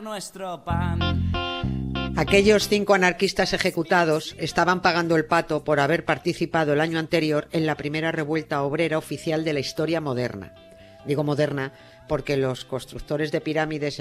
nuestro pan. Aquellos 5 anarquistas ejecutados estaban pagando el pato por haber participado el año anterior en la primera revuelta obrera oficial de la historia moderna. Digo moderna porque los constructores de pirámides